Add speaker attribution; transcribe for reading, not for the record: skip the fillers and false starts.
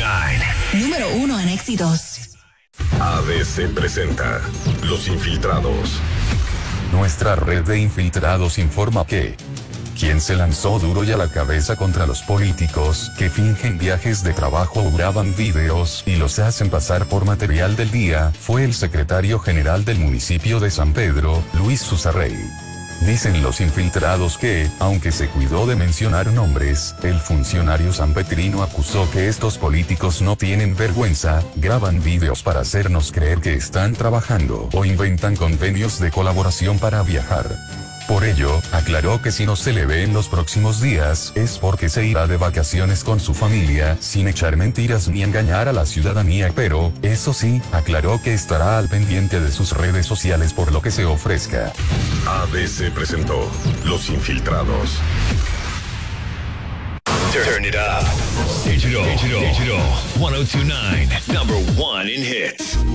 Speaker 1: 1029.
Speaker 2: Número 1 en éxitos.
Speaker 3: ABC presenta Los Infiltrados.
Speaker 4: Nuestra red de infiltrados informa que quien se lanzó duro y a la cabeza contra los políticos que fingen viajes de trabajo o graban videos y los hacen pasar por material del día fue el secretario general del municipio de San Pedro, Luis Susarrey. Dicen los infiltrados que, aunque se cuidó de mencionar nombres, el funcionario sanpetrino acusó que estos políticos no tienen vergüenza, graban videos para hacernos creer que están trabajando o inventan convenios de colaboración para viajar. Por ello, aclaró que si no se le ve en los próximos días, es porque se irá de vacaciones con su familia, sin echar mentiras ni engañar a la ciudadanía, pero, eso sí, aclaró que estará al pendiente de sus redes sociales por lo que se ofrezca.
Speaker 3: ABC presentó Los Infiltrados.
Speaker 1: Turn it up. Digital 1029. Number 1 in hits.